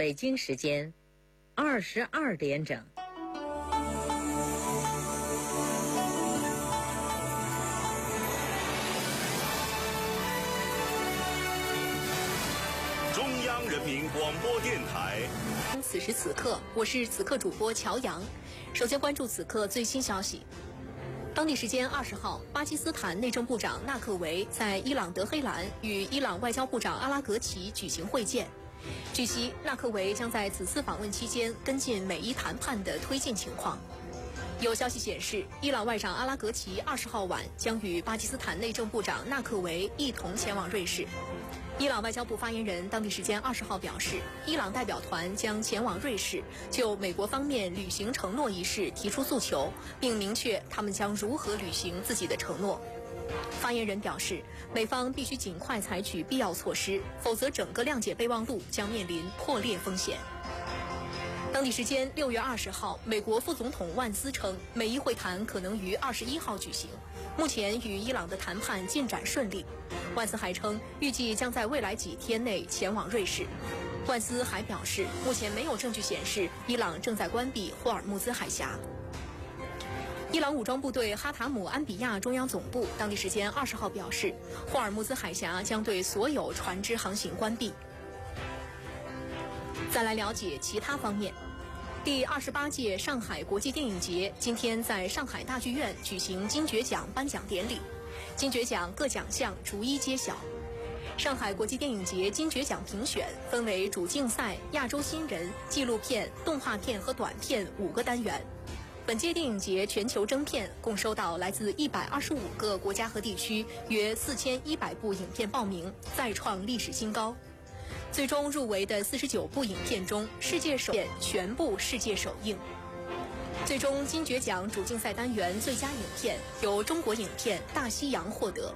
北京时间22点整。 中央人民广播电台。 此时此刻，我是此刻主播乔阳。首先关注此刻最新消息。当地时间20号，巴基斯坦内政部长纳克维在伊朗德黑兰与伊朗外交部长阿拉格齐举行会见。据悉，纳克维将在此次访问期间跟进美伊谈判的推进情况。有消息显示，伊朗外长阿拉格齐20号晚将与巴基斯坦内政部长纳克维一同前往瑞士。伊朗外交部发言人当地时间20号表示，伊朗代表团将前往瑞士，就美国方面履行承诺一事提出诉求，并明确他们将如何履行自己的承诺。发言人表示，美方必须尽快采取必要措施，否则整个谅解备忘录将面临破裂风险。当地时间6月20号，美国副总统万斯称，美伊会谈可能于21号举行，目前与伊朗的谈判进展顺利。万斯还称，预计将在未来几天内前往瑞士。万斯还表示，目前没有证据显示伊朗正在关闭霍尔木兹海峡。伊朗武装部队哈塔姆安比亚中央总部当地时间20号表示，霍尔木兹海峡将对所有船只航行关闭。再来了解其他方面。第28届上海国际电影节今天在上海大剧院举行金爵奖颁奖典礼，金爵奖各奖项逐一揭晓。上海国际电影节金爵奖评选分为主竞赛、亚洲新人、纪录片、动画片和短片5个单元。本届电影节全球征片共收到来自125个国家和地区约4100部影片报名，再创历史新高。最终入围的49部影片中，世界首映全部世界首映。最终金爵奖主竞赛单元最佳影片由中国影片《大西洋》获得。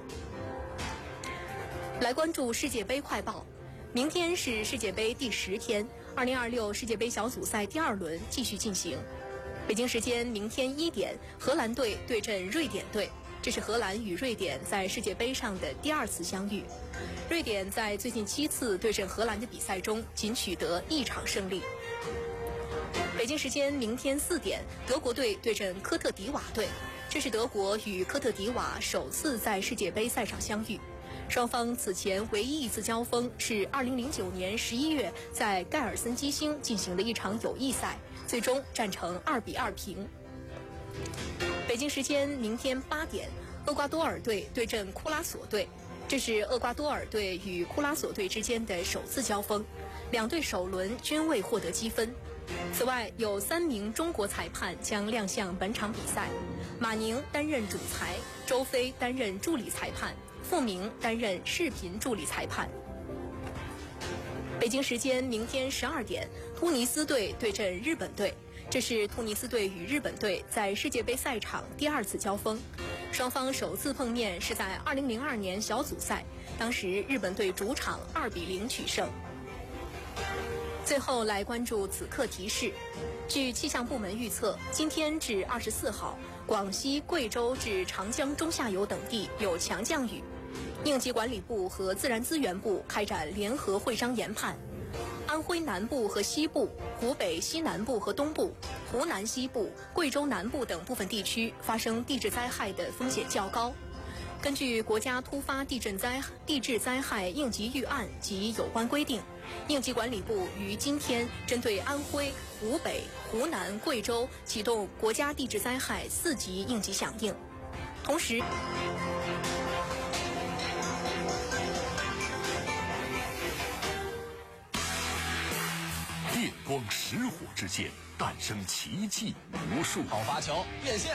来关注世界杯快报。明天是世界杯第10天，2026世界杯小组赛第2轮继续进行。北京时间明天1点，荷兰队对阵瑞典队，这是荷兰与瑞典在世界杯上的第2次相遇。瑞典在最近7次对阵荷兰的比赛中仅取得1场胜利。北京时间明天4点，德国队对阵科特迪瓦队，这是德国与科特迪瓦首次在世界杯赛场相遇。双方此前唯一一次交锋是2009年11月在盖尔森基兴进行的一场友谊赛，最终战成2-2平。北京时间明天8点，厄瓜多尔队对阵库拉索队，这是厄瓜多尔队与库拉索队之间的首次交锋，两队首轮均未获得积分。此外，有3名中国裁判将亮相本场比赛，马宁担任主裁，周飞担任助理裁判，傅明担任视频助理裁判。北京时间明天12点，突尼斯队对阵日本队，这是突尼斯队与日本队在世界杯赛场第2次交锋。双方首次碰面是在2002年小组赛，当时日本队主场2-0取胜。最后来关注此刻提示。据气象部门预测，今天至24号，广西、贵州至长江中下游等地有强降雨。应急管理部和自然资源部开展联合会商研判，安徽南部和西部、湖北西南部和东部、湖南西部、贵州南部等部分地区发生地质灾害的风险较高。根据国家突发地质灾害应急预案及有关规定，应急管理部于今天针对安徽、湖北、湖南、贵州启动国家地质灾害4级应急响应。同时， 电光石火之间诞生奇迹无数， 好发球变现。